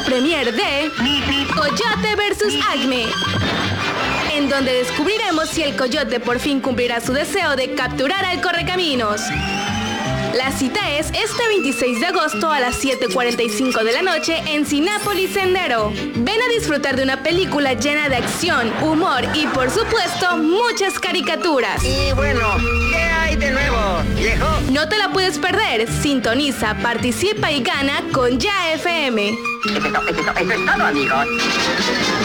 la premiere de Coyote vs Acme, en donde descubriremos si el coyote por fin cumplirá su deseo de capturar al Correcaminos. La cita es este 26 de agosto a las 7:45 de la noche en Cinépolis Sendero. Ven a disfrutar de una película llena de acción, humor y, por supuesto, muchas caricaturas. Y bueno, ¿qué hay de nuevo, viejo? No te la puedes perder. Sintoniza, participa y gana con Ya FM. Eso es todo, amigos.